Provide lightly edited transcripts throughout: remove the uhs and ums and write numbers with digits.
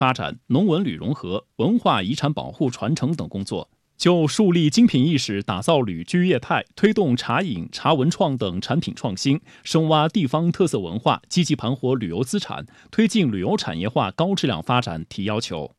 发展农文旅融合、文化遗产保护传承等工作，就树立精品意识、打造旅居业态、推动茶饮、茶文创等产品创新、深挖地方特色文化、积极盘活旅游资产、推进旅游产业化高质量发展提要求。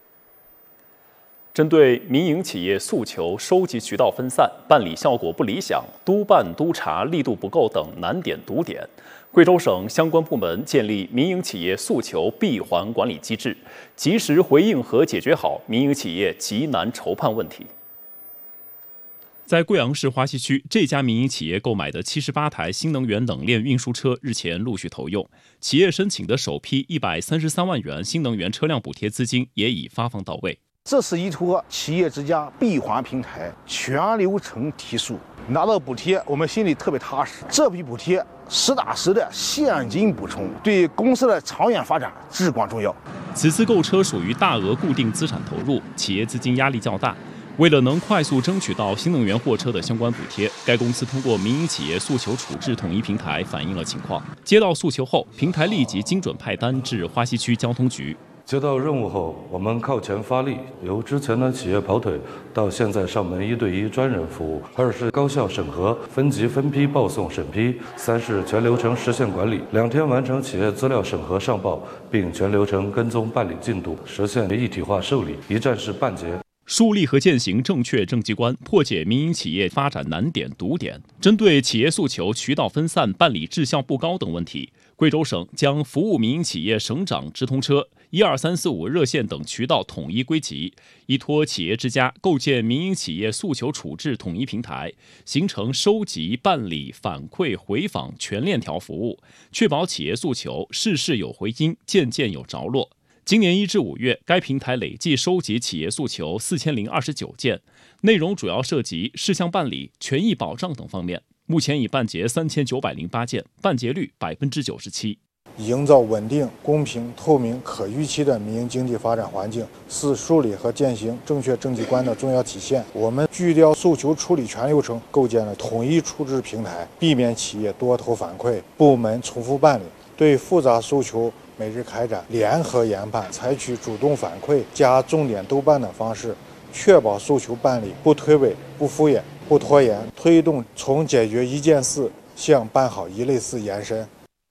针对民营企业诉求收集渠道分散、办理效果不理想、督办督查力度不够等难点堵点，贵州省相关部门建立民营企业诉求闭环管理机制，及时回应和解决好民营企业急难筹判问题。在贵阳市花溪区，这家民营企业购买的78台新能源冷链运输车日前陆续投用，企业申请的首批133万元新能源车辆补贴资金也已发放到位。 这是依托企业之家闭环平台，全流程提速，拿到补贴，我们心里特别踏实。这笔补贴实打实的现金补充，对公司的长远发展至关重要。 此次购车属于大额固定资产投入，企业资金压力较大。为了能快速争取到新能源货车的相关补贴，该公司通过民营企业诉求处置统一平台反映了情况。接到诉求后，平台立即精准派单至花溪区交通局。 接到任务后，我们靠前发力，由之前的企业跑腿到现在上门1对1专人服务，2是高效审核、分级分批报送审批，3是全流程实现管理，2天完成企业资料审核上报，并全流程跟踪办理进度，实现一体化受理，一站式办结。 树立和践行正确政绩观，破解民营企业发展难点堵点。针对企业诉求渠道分散、办理质效不高等问题，贵州省将服务民营企业省长直通车、12345热线等渠道统一归集，依托企业之家构建民营企业诉求处置统一平台，形成收集、办理、反馈、回访全链条服务，确保企业诉求事事有回音，件件有着落。今年1至5月，该平台累计收集企业诉求4029件，内容主要涉及事项办理、权益保障等方面。目前已办结3908件，办结率97%。 营造稳定、公平、透明、可预期的民营经济发展环境，是梳理和践行正确政绩观的重要体现。我们聚焦诉求处理全流程，构建了统一处置平台，避免企业多头反馈、部门重复办理，对复杂诉求每日开展联合研判，采取主动反馈加重点督办的方式，确保诉求办理不推诿、不敷衍、不拖延，推动从解决一件事向办好一类事延伸。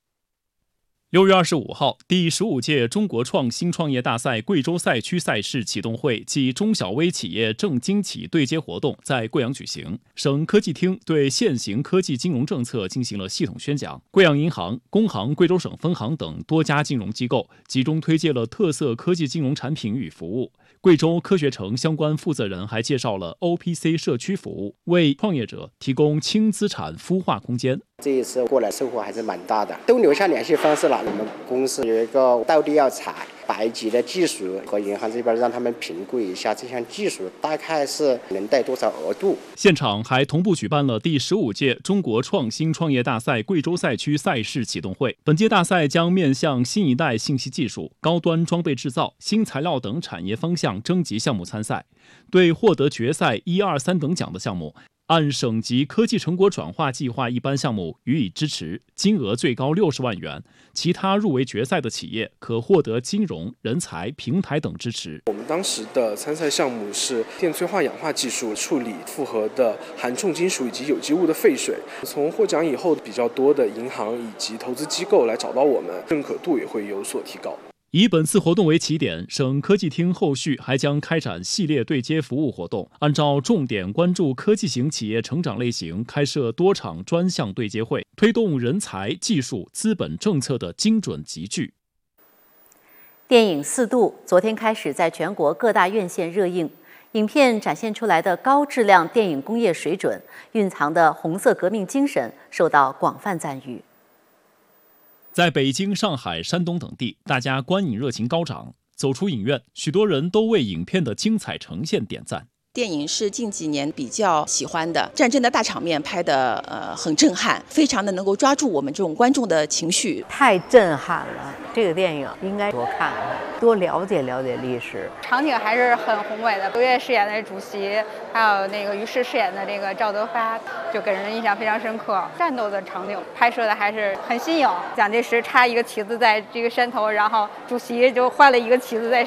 6月25号，第15届中国创新创业大赛贵州赛区赛事启动会暨中小微企业正经企对接活动在贵阳举行。省科技厅对现行科技金融政策进行了系统宣讲。贵阳银行、工行贵州省分行等多家金融机构集中推介了特色科技金融产品与服务。贵州科学城相关负责人还介绍了 OPC 社区服务，为创业者提供轻资产孵化空间。 这一次过来收获还是蛮大的，都留下联系方式了。我们公司有一个到地要采100级的技术，和银行这边让他们评估一下这项技术大概是能贷多少额度。 现场还同步举办了第15届中国创新创业大赛贵州赛区赛事启动会。本届大赛将面向新一代信息技术、高端装备制造、新材料等产业方向征集项目参赛，对获得决赛1、2、3等奖的项目，按省级科技成果转化计划一般项目予以支持，金额最高60万元。其他入围决赛的企业可获得金融、人才、平台等支持。 我们当时的参赛项目是电催化氧化技术，处理复合的含重金属以及有机物的废水。从获奖以后，比较多的银行以及投资机构来找到我们，认可度也会有所提高。 以本次活动为起点，省科技厅后续还将开展系列对接服务活动，按照重点关注科技型企业成长类型，开设多场专项对接会，推动人才、技术、资本政策的精准集聚。 电影《4度》昨天开始在全国各大院线热映，影片展现出来的高质量电影工业水准，蕴藏的红色革命精神受到广泛赞誉。在北京、上海、山东等地，大家观影热情高涨。走出影院，许多人都为影片的精彩呈现点赞。 电影是近几年比较喜欢的，战争的大场面拍得很震撼，非常的能够抓住我们这种观众的情绪。 太震撼了，这个电影应该多看看，多了解了解历史。 场景还是很宏伟的，刘烨饰演的主席，还有那个于适饰演的这个赵德发，就给人的印象非常深刻。战斗的场景拍摄的还是很新颖，蒋介石插一个旗子在这个山头，然后主席就换了一个旗子在